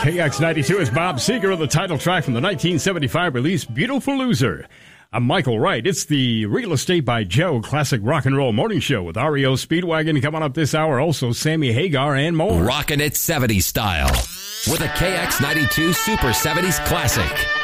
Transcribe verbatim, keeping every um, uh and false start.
K X ninety-two is Bob Seger of the title track from the nineteen seventy-five release Beautiful Loser. I'm Michael Wright. It's the Real Estate by Joe Classic Rock and Roll Morning Show with R E O Speedwagon coming up this hour. Also, Sammy Hagar and more. Rockin' it seventies style with a K X ninety-two Super seventies Classic.